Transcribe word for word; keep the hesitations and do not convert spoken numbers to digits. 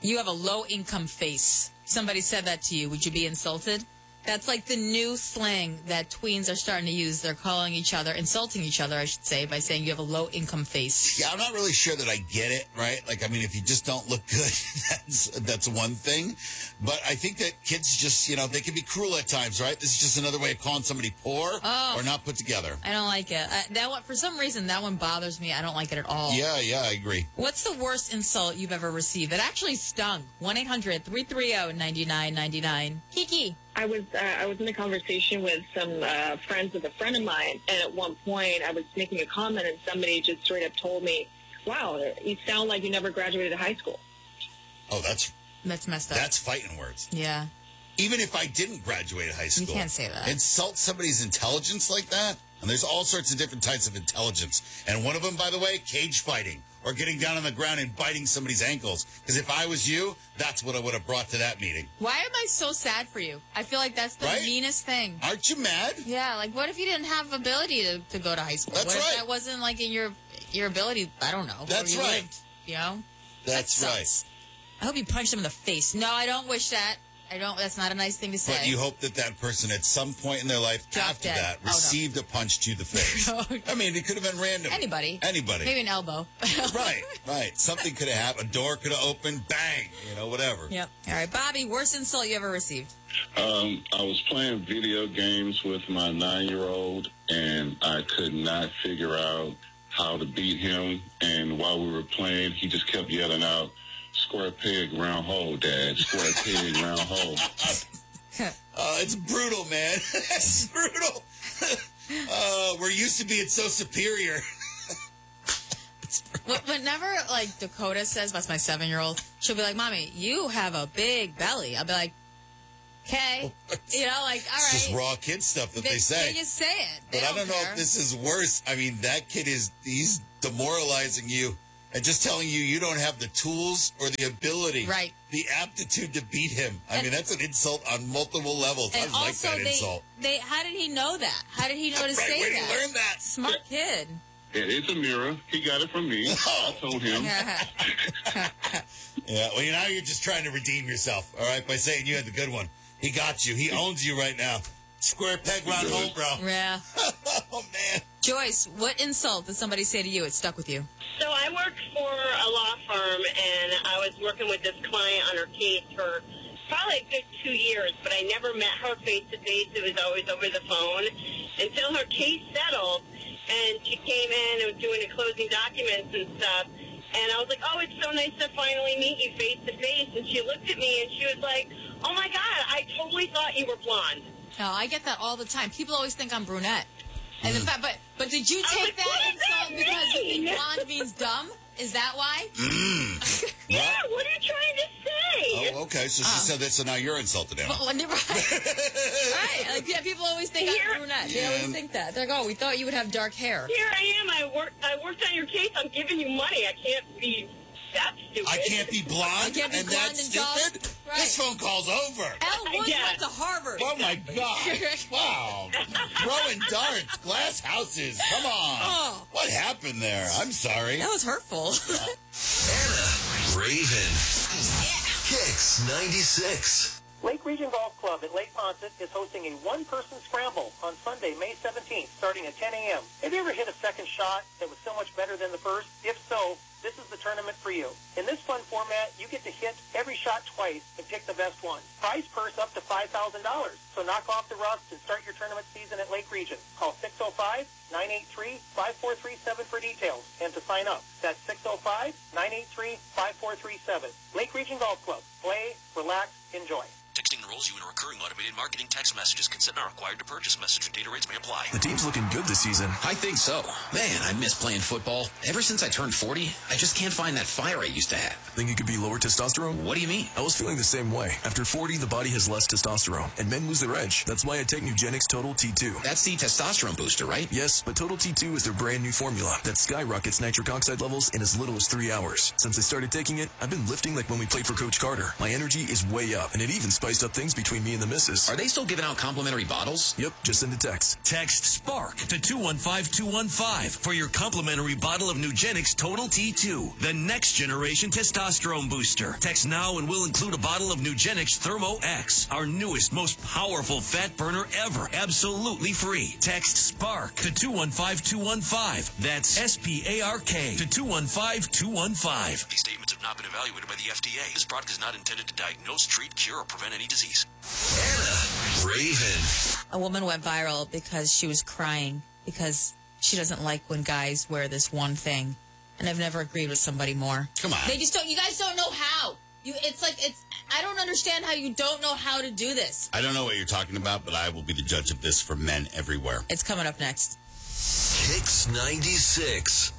You have a low-income face. Somebody said that to you. Would you be insulted? That's like the new slang that tweens are starting to use. They're calling each other, insulting each other, I should say, by saying you have a low-income face. Yeah, I'm not really sure that I get it, right? Like, I mean, if you just don't look good, that's that's one thing. But I think that kids just, you know, they can be cruel at times, right? This is just another way of calling somebody poor oh, or not put together. I don't like it. Uh, that one, for some reason, that one bothers me. I don't like it at all. Yeah, yeah, I agree. What's the worst insult you've ever received? It actually stung. one eight hundred three three zero nine nine nine nine. Kiki. I was uh, I was in a conversation with some uh, friends with a friend of mine, and at one point I was making a comment, and somebody just straight up told me, "Wow, you sound like you never graduated high school." Oh, that's that's messed up. That's fighting words. Yeah. Even if I didn't graduate high school, you can't say that. Insult somebody's intelligence like that, and there's all sorts of different types of intelligence, and one of them, by the way, cage fighting. Or getting down on the ground and biting somebody's ankles. Because if I was you, that's what I would have brought to that meeting. Why am I so sad for you? I feel like that's the right? meanest thing. Aren't you mad? Yeah, like what if you didn't have ability to, to go to high school? That's what right. if that wasn't like in your your ability? I don't know. That's you right. Lived, you know? That's that right. I hope you punch them in the face. No, I don't wish that. I don't. That's not a nice thing to say. But you hope that that person at some point in their life Drop after dead. that Oh, no. received a punch to the face. I mean, it could have been random. Anybody. Anybody. Maybe an elbow. Right, right. Something could have happened. A door could have opened. Bang. You know, whatever. Yep. All right, Bobby, worst insult you ever received? Um, I was playing video games with my nine-year-old, and I could not figure out how to beat him. And while we were playing, he just kept yelling out, "Square peg, round hole, Dad. Square peg, round hole." Uh, it's brutal, man. It's brutal. uh, we're used to being so superior. Whenever, like, Dakota says, that's my seven-year-old, she'll be like, "Mommy, you have a big belly." I'll be like, okay. You know, like, all right. It's just raw kid stuff that they, they say. They just say it. They but don't I don't know care. if this is worse. I mean, that kid is, he's demoralizing you and just telling you you don't have the tools or the ability, right, the aptitude to beat him. I and, mean, that's an insult on multiple levels. And I also like that they, insult. They, how did he know that? How did he know to right, say where that? Did he learn that? Smart kid. Yeah, it's a mirror. He got it from me. I told him. Yeah, well, you know, you're just trying to redeem yourself, all right, by saying you had the good one. He got you. He owns you right now. Square peg, round hole, bro. Yeah. Oh, man. Joyce, what insult did somebody say to you? It stuck with you. So I worked for a law firm, and I was working with this client on her case for probably a good two years, but I never met her face-to-face. It was always over the phone until her case settled, and she came in and was doing the closing documents and stuff. And I was like, "Oh, it's so nice to finally meet you face-to-face." And she looked at me, and she was like, "Oh, my God, I totally thought you were blonde." No, I get that all the time. People always think I'm brunette. And in fact, but but did you take like, that insult that because you mean? think blonde means dumb? Is that why? Mm. Yeah, what are you trying to say? Oh, okay. So she Uh, said that, so now you're insulted him. Well, right. Right. Like, yeah, people always think Here- I'm brunette. They Yeah. always think that. They're like, "Oh, we thought you would have dark hair." Here I am. I worked. I worked on your case. I'm giving you money. I can't be that stupid. I can't be blonde, I can't be and blonde that's and dumb? stupid? Right. This phone call's over. Elle Woods Yeah. went to Harvard. Oh, my God. Wow. Throwing darts, glass houses. Come on. Oh. What happened there? I'm sorry. That was hurtful. Anna Raven. Kicks ninety-six. Lake Region Golf Club at Lake Ponset is hosting a one-person scramble on Sunday, May seventeenth, starting at ten a.m. Have you ever hit a second shot that was so much better than the first? If so, this is the tournament for you. In this fun format, you get to hit every shot twice and pick the best one. Prize purse up to five thousand dollars. So knock off the rust and start your tournament season at Lake Region. Call six oh five, nine eight three, five four three seven for details and to sign up. That's six oh five, nine eight three, five four three seven. Lake Region Golf Club. Play, relax, enjoy. Texting enrolls you in a recurring automated marketing text messages. Consent not required to purchase. Message and data rates may apply. The team's looking good this season. I think so. Man, I miss playing football. Ever since I turned forty, I just can't find that fire I used to have. Think it could be lower testosterone? What do you mean? I was feeling the same way. After forty, the body has less testosterone, and men lose their edge. That's why I take Nugenix Total T two. That's the testosterone booster, right? Yes, but Total T two is their brand new formula that skyrockets nitric oxide levels in as little as three hours. Since I started taking it, I've been lifting like when we played for Coach Carter. My energy is way up, and it even spiced up the things between me and the missus. Are they still giving out complimentary bottles? Yep, just send a text. Text SPARK to two one five two one five for your complimentary bottle of Nugenix Total T two, the next generation testosterone booster. Text now and we'll include a bottle of Nugenix Thermo X, our newest, most powerful fat burner ever, absolutely free. Text SPARK to two one five two one five. That's S P A R K to two one five two one five. These statements have not been evaluated by the F D A. This product is not intended to diagnose, treat, cure, or prevent any disease. Anna Raven. A woman went viral because she was crying because she doesn't like when guys wear this one thing. And I've never agreed with somebody more. Come on. They just don't, you guys don't know how. You, it's like, it's, I don't understand how you don't know how to do this. I don't know what you're talking about, but I will be the judge of this for men everywhere. It's coming up next. Kicks ninety-six.